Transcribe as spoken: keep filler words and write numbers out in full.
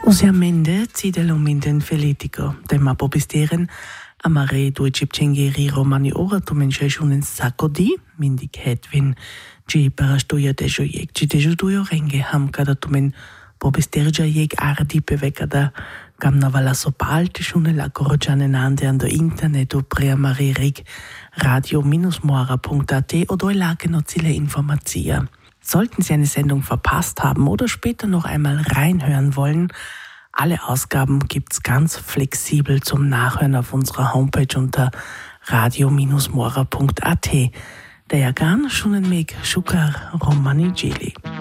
Usualmente ci dell'omenden felitico, tema popisteren amare due cipcengeri romani ora tu menceșun un sacco di, mindic hetvin, ci parastuia dejo jek, ci dejo dujo renge ham kada tu men popisterja jek ardi bevekada gamna vala sopalte šune la korčane nande an der internet u preamare rig radio moara punkt a t oder lage noch zile Informatia. Sollten Sie eine Sendung verpasst haben oder später noch einmal reinhören wollen, alle Ausgaben gibt's ganz flexibel zum Nachhören auf unserer Homepage unter radio moara punkt a t. Der ja gan schon ein Meg Shukar Romani Gili.